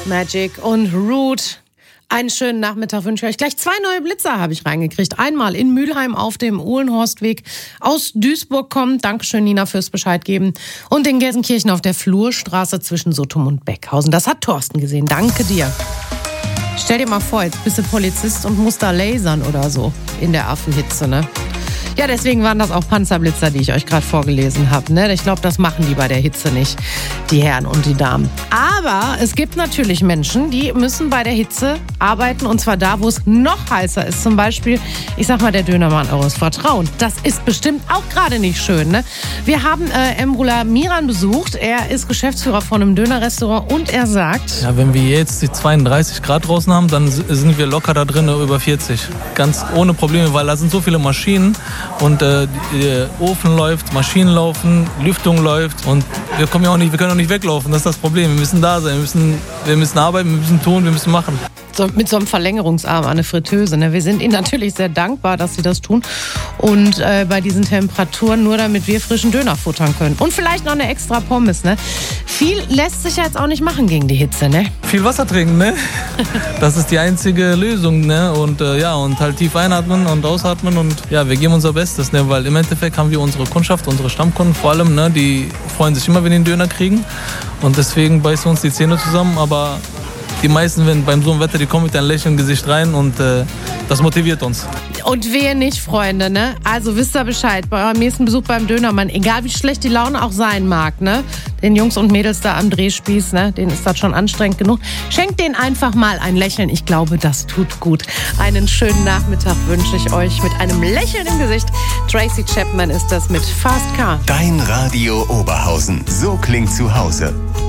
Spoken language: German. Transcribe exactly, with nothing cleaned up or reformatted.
Magic und Root. Einen schönen Nachmittag wünsche ich euch. Gleich zwei neue Blitzer habe ich reingekriegt. Einmal in Mülheim auf dem Uhlenhorstweg aus Duisburg kommt. Dankeschön, Nina, fürs Bescheid geben. Und in Gelsenkirchen auf der Flurstraße zwischen Suttum und Beckhausen. Das hat Thorsten gesehen. Danke dir. Stell dir mal vor, jetzt bist du Polizist und musst da lasern oder so in der Affenhitze, ne? Ja, deswegen waren das auch Panzerblitzer, die ich euch gerade vorgelesen habe. Ne? Ich glaube, das machen die bei der Hitze nicht, die Herren und die Damen. Aber es gibt natürlich Menschen, die müssen bei der Hitze arbeiten. Und zwar da, wo es noch heißer ist. Zum Beispiel, ich sag mal, der Dönermann eures Vertrauens. Das ist bestimmt auch gerade nicht schön. Ne? Wir haben äh, Emrullah Miran besucht. Er ist Geschäftsführer von einem Dönerrestaurant. Und er sagt... Ja, wenn wir jetzt die zweiunddreißig Grad draußen haben, dann sind wir locker da drin über vierzig. Ganz ohne Probleme, weil da sind so viele Maschinen. Und äh, der Ofen läuft, Maschinen laufen, Lüftung läuft und wir kommen ja auch nicht, wir können auch nicht weglaufen. Das ist das Problem. Wir müssen da sein, wir müssen, wir müssen arbeiten, wir müssen tun, wir müssen machen. So, mit so einem Verlängerungsarm an eine Fritteuse. Ne? Wir sind ihnen natürlich sehr dankbar, dass sie das tun. Und äh, bei diesen Temperaturen nur, damit wir frischen Döner futtern können. Und vielleicht noch eine extra Pommes. Ne? Viel lässt sich ja jetzt auch nicht machen gegen die Hitze. Ne? Viel Wasser trinken, ne? Das ist die einzige Lösung. Ne? Und äh, ja, und halt tief einatmen und ausatmen. Und ja, wir geben unser Bestes. Ne? Weil im Endeffekt haben wir unsere Kundschaft, unsere Stammkunden vor allem, ne? Die freuen sich immer, wenn die einen Döner kriegen. Und deswegen beißen wir uns die Zähne zusammen. Aber die meisten, wenn beim so einem Wetter, die kommen mit einem Lächeln im Gesicht rein und äh, das motiviert uns. Und wehe nicht, Freunde, ne? Also wisst ihr Bescheid, bei eurem nächsten Besuch beim Dönermann, egal wie schlecht die Laune auch sein mag, ne? Den Jungs und Mädels da am Drehspieß, ne? Denen ist das schon anstrengend genug. Schenkt denen einfach mal ein Lächeln. Ich glaube, das tut gut. Einen schönen Nachmittag wünsche ich euch mit einem Lächeln im Gesicht. Tracy Chapman ist das mit Fast Car. Dein Radio Oberhausen. So klingt zu Hause.